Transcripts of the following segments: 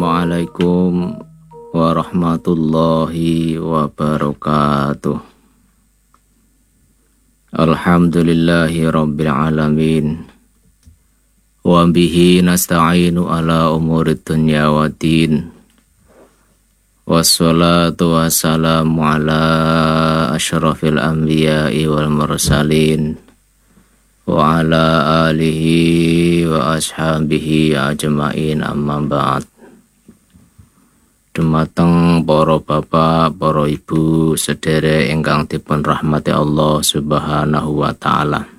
Assalamualaikum warahmatullahi wabarakatuh. Alhamdulillahi rabbil alamin. Wa bihi nasta'inu ala umurid dunya waddin. Wassalatu wassalamu ala asyrafil anbiya'i wal mursalin. Wa ala alihi wa ashabihi ajma'in, amma ba'd. Dumateng para bapak, para ibu, sedherek ingkang dipun rahmati Allah Subhanahu wa taala.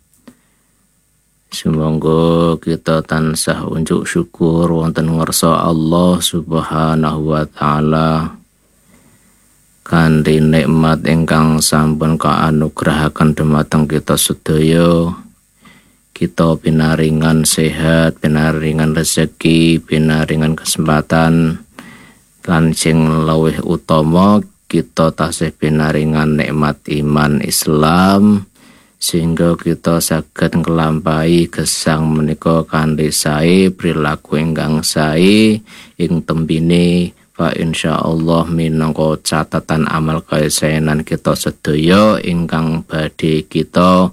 Sumangga kita tansah unjuk syukur wonten ngarsa Allah Subhanahu wa taala kanthi nikmat ingkang sampun kaanugrahaken dumateng kita sedaya. Kita pinaringan sehat, pinaringan rezeki, pinaringan kesempatan. Lan sing luwih utama kita tasih pinaringan nikmat iman Islam sehingga kita saged nglampahi gesang menika kanthi sae, perilaku ingkang sae ing tembine fa insyaallah minangka catatan amal kaesaenan kita sedaya ingkang badhe kita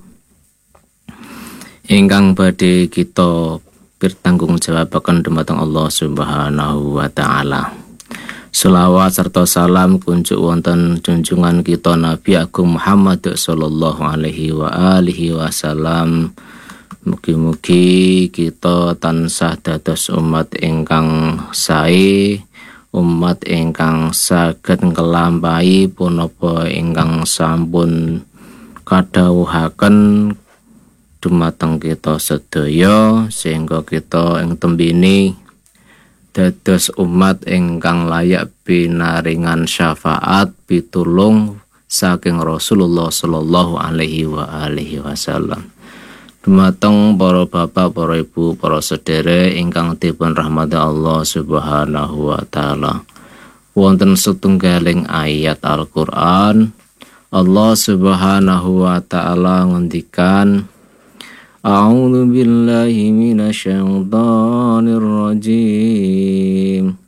pertanggungjawabaken dumateng Allah Subhanahu wa taala. Selawat serta salam kunjuk wonten junjungan kita Nabi Agung Muhammad sallallahu alaihi wa alihi wasallam. Mugi-mugi kita tansah dados umat ingkang sae, umat ingkang saged nglampahi punapa ingkang sampun kadhawuhaken dumateng kita sedaya sehingga kita ing tembene dados umat ingkang layak pinaringan syafaat pitulung saking Rasulullah sallallahu alaihi wa alihi wasallam. Dumateng para bapak, para ibu, para sedherek ingkang dipun rahmati Allah Subhanahu wa taala. Wonten setunggaling ayat Al-Qur'an Allah Subhanahu wa taala ngendikan, A'udzu billahi minasyaitonir rajim.